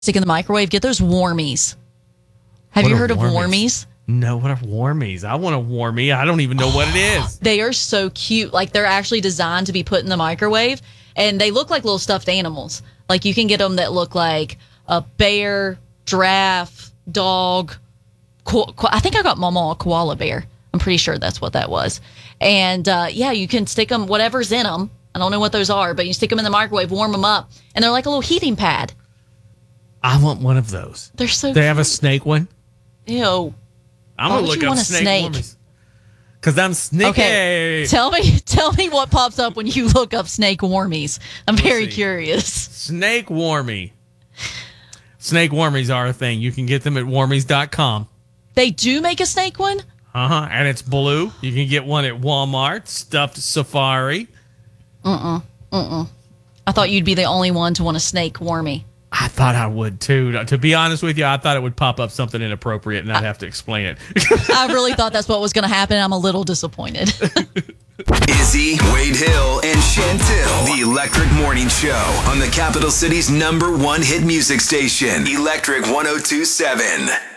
stick in the microwave, get those warmies. Have you heard of warmies? No, what are warmies? I want a warmie. I don't even know what it is. They are so cute. Like, they're actually designed to be put in the microwave, and they look like little stuffed animals. Like, you can get them that look like a bear, giraffe, dog. I think I got Mama a koala bear. I'm pretty sure that's what that was. And, you can stick them, whatever's in them. I don't know what those are, but you stick them in the microwave, warm them up, and they're like a little heating pad. I want one of those. They're so They cute. have a snake one? Ew. I'm going to look up snake warmies. Because I'm sneaky. Okay, tell me what pops up when you look up snake warmies. I'm very curious. Snake warmie. Snake warmies are a thing. You can get them at warmies.com. They do make a snake one? Uh-huh. And it's blue. You can get one at Walmart. Stuffed safari. I thought you'd be the only one to want a snake warmie. I thought I would too. To be honest with you, I thought it would pop up something inappropriate and I'd have to explain it. I really thought that's what was going to happen. I'm a little disappointed. Izzy, Wade Hill, and Chantil. The Electric Morning Show on the capital city's #1 hit music station, Electric 102.7.